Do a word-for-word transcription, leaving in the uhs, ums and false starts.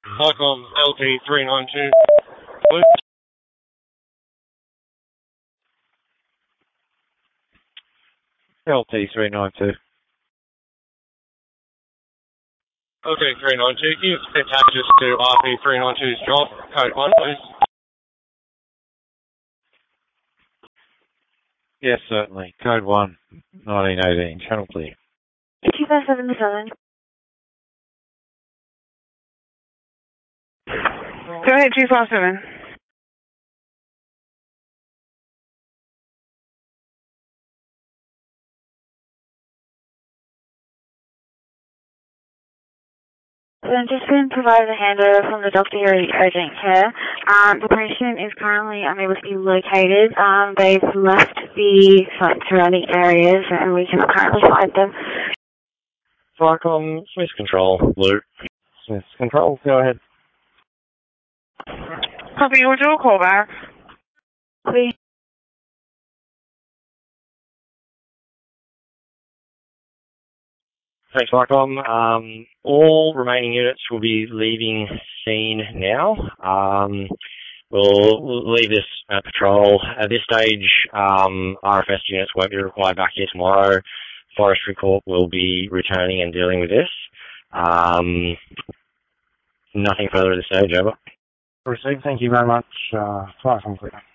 Cyclone L T three nine two. L T three nine two. L T three nine two, can you attach us to R P three nine two's job, code one, please? Yes, certainly. Code one, nineteen eighteen, channel clear. two five seven seven. Go ahead, two five seven. I've just been provided a handover from the doctor here at urgent care. Um, the patient is currently unable to be located. Um, they've left the surrounding areas and we cannot currently find them. Cyclone, Smith Control, Blue. Smith Control, go ahead. Copy, we'll do a call back. Please. Thanks, Cyclone. Um, all remaining units will be leaving scene now. Um, we'll, we'll leave this at patrol. At this stage, um, R F S units won't be required back here tomorrow. Forestry Corp will be returning and dealing with this. Um, nothing further at this stage, over. Received, thank you very much. Uh, fire from clear.